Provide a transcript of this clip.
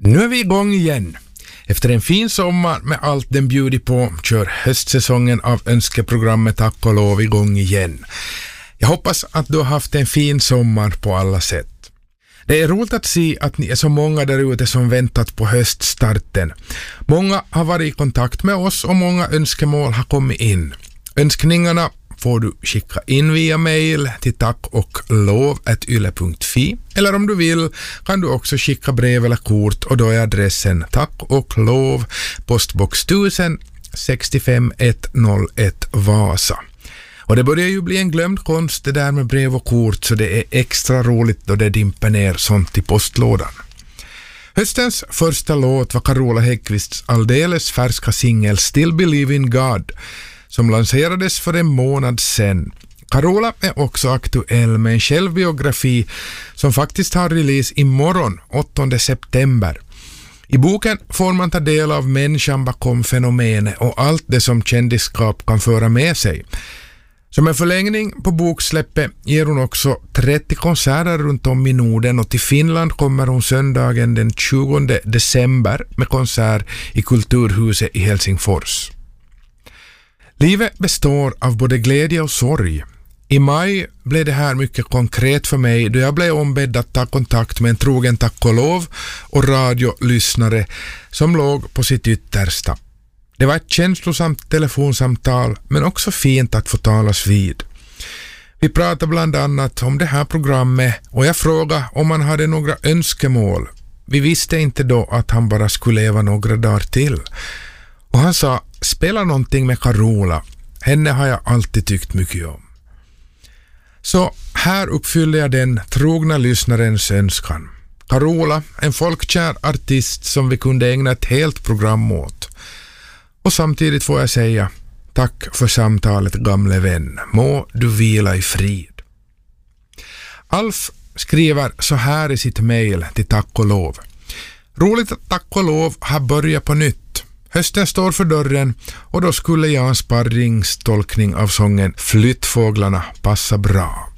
Nu är vi igång igen. Efter en fin sommar med allt den bjuder på kör höstsäsongen av önskeprogrammet Tack och lov igång igen. Jag hoppas att du har haft en fin sommar på alla sätt. Det är roligt att se att ni är så många där ute som väntat på höststarten. Många har varit i kontakt med oss och många önskemål har kommit in. Önskningarna får du skicka in via mail till tackoch-lov@yle.fi, eller om du vill kan du också skicka brev eller kort, och då är adressen Tack och lov, postbox 1000 65 101 Vasa. Och det börjar ju bli en glömd konst det där med brev och kort, så det är extra roligt då det dimper ner sånt i postlådan. Höstens första låt var Carola Häggkvists alldeles färska singel Still Believe in God, som lanserades för en månad sedan. Carola är också aktuell med en självbiografi som faktiskt har release imorgon, 8 september. I boken får man ta del av människan bakom fenomenet och allt det som kändisskap kan föra med sig. Som en förlängning på boksläppet ger hon också 30 konserter runt om i Norden, och till Finland kommer hon söndagen den 20 december med konsert i Kulturhuset i Helsingfors. Livet består av både glädje och sorg. I maj blev det här mycket konkret för mig då jag blev ombedd att ta kontakt med en trogen Tack och lov och radiolyssnare som låg på sitt yttersta. Det var ett känslosamt telefonsamtal, men också fint att få talas vid. Vi pratade bland annat om det här programmet och jag frågade om han hade några önskemål. Vi visste inte då att han bara skulle leva några dagar till. Och han sa, spela någonting med Carola. Henne har jag alltid tyckt mycket om. Så här uppfyller jag den trogna lyssnarens önskan. Carola, en folkkär artist som vi kunde ägna ett helt program åt. Och samtidigt får jag säga, tack för samtalet gamle vän. Må du vila i frid. Alf skriver så här i sitt mejl till Tack och lov. Roligt att Tack och lov har börjat på nytt. Hösten står för dörren och då skulle jag en sparringstolkning av sången Flyttfåglarna passa bra.